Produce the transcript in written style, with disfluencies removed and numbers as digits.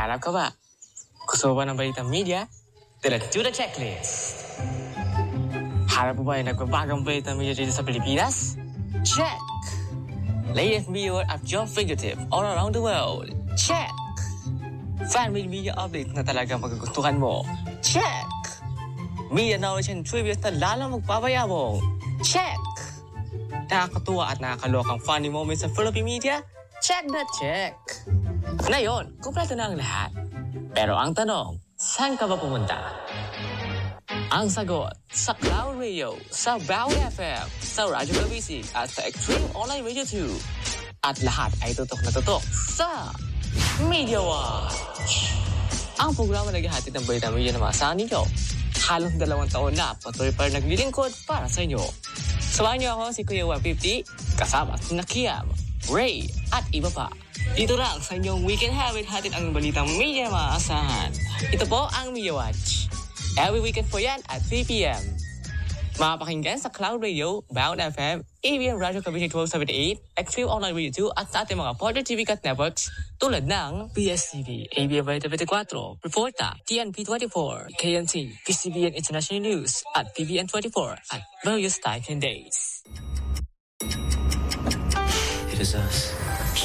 Naghahanap ka ba? Gusto mo ba ng balitang media? Then let's do the checklist. Hanap mo ba yung nagbabagang balitang media dito sa Pilipinas? Check! Latest media at your fingertip all around the world? Check! Fan-made media update na talagang magugustuhan mo? Check! Media knowledge and trivia na lalang magpapayabong? Check! Nakakatuwa at nakakalokang funny moments sa Philippine media? Check na check! Ngayon, kumpleto na ang lahat. Pero ang tanong, saan ka ba pumunta? Ang sagot, sa Cloud Radio, sa Bawi FM, sa Radyo Kabisig at sa Extreme Online Radio 2. At lahat ay tutok na tutok sa Media Watch. Ang programa naghahatid ng balita media na maasahan ninyo. Halos 2 taon na patuloy pa rin naglilingkod para sa inyo. Samahan niyo ako si Kuya 150, kasama si Nakiam, Ray, at iba pa. Dito lang sa inyong weekend habit hatid ang balitang media maasahan. Ito po ang Media Watch. Every weekend po yan at 3 p.m. Makapakinggan sa Cloud Radio, Bound FM, ABM Radio Kabisig 1278, Extreme Online Radio 2 at sa ating mga partner TV cut networks tulad ng PSTV, ABM Radio 24, Reporta, TNP24, KNT, PCBN International News at PBN24 at various times and days. It is us.